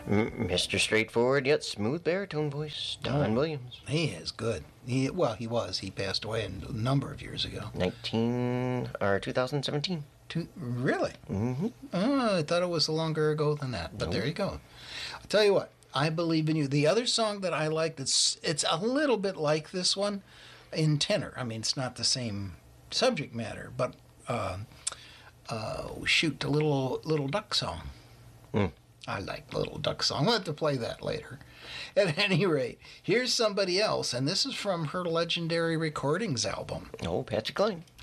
Mr. Straightforward yet smooth baritone voice, Don Williams. He is good. He was. He passed away a number of years ago. 2017. Really? Mm-hmm. Oh, I thought it was longer ago than that. But There you go. I'll tell you what. I Believe in You. The other song that I like, it's a little bit like this one in tenor. I mean, it's not the same subject matter, but shoot, the Little Duck Song. I like Little Duck Song. We'll have to play that later. At any rate, here's somebody else, and this is from her Legendary Recordings album. Oh, Patsy Cline.